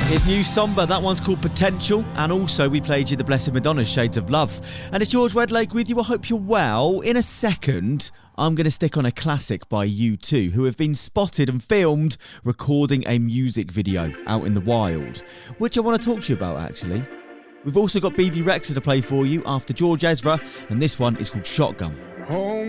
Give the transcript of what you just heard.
His new Somber, that one's called Potential, and also we played you the Blessed Madonna's Shades of Love. And it's George Wedlake with you. I hope you're well. In a second, I'm going to stick on a classic by U2, who have been spotted and filmed recording a music video out in the wild, which I want to talk to you about, actually. We've also got BB Rexha to play for you after George Ezra, and this one is called Shotgun. Home